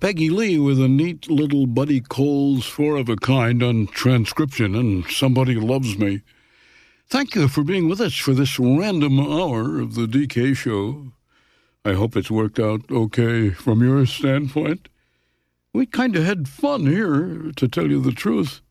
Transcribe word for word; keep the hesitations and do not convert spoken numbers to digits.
Peggy Lee with a neat little Buddy Coles four of a kind on transcription and Somebody Loves Me. Thank you for being with us for this random hour of the D K Show. I hope it's worked out okay from your standpoint. We kind of had fun here, to tell you the truth.